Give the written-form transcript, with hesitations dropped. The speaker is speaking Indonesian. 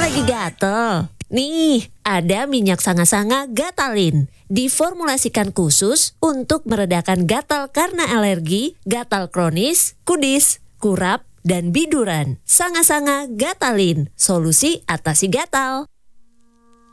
Lagi gatel? Nih, ada minyak sanga-sanga Gatalin. Diformulasikan khusus untuk meredakan gatal karena alergi, gatal kronis, kudis, kurap, dan biduran. Sanga-sanga Gatalin, solusi atasi gatal.